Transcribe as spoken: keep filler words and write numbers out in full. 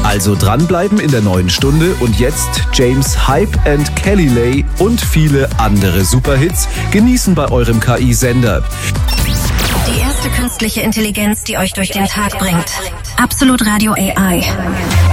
Also dranbleiben in der neuen Stunde und jetzt James Hype and Kelly Lay und viele andere Superhits genießen bei eurem K I-Sender. Die erste künstliche Intelligenz, die euch durch den Tag bringt. Absolut Radio A I.